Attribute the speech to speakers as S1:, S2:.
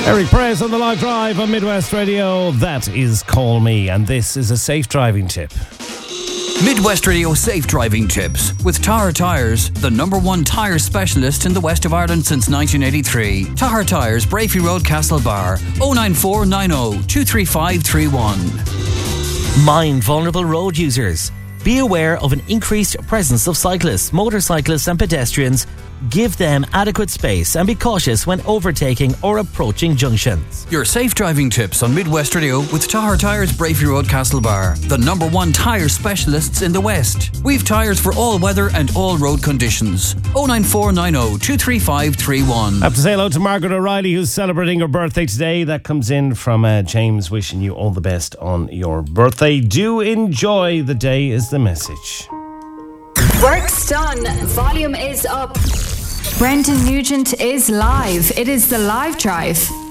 S1: Eric Press on the live drive on Midwest Radio. That is Call Me, and this is a safe driving tip.
S2: Midwest Radio Safe Driving Tips with Tahar Tyres, the #1 tyre specialist in the west of Ireland since 1983. Tahar Tyres, Brafey Road, Castlebar, 09490 23531.
S3: Mind vulnerable road users. Be aware of an increased presence of cyclists, motorcyclists and pedestrians. Give them adequate space and be cautious when overtaking or approaching junctions.
S2: Your safe driving tips on Midwest Radio with Tahar Tyres, Brafey Road, Castlebar, the #1 tyre specialists in the West. We've tyres for all weather and all road conditions. 09490 23531.
S1: I have to say hello to Margaret O'Reilly, who's celebrating her birthday today. That comes in from James, wishing you all the best on your birthday. Do enjoy the day is the message.
S4: Work's done. Volume is up. Brendan Nugent is live. It is the Live Drive.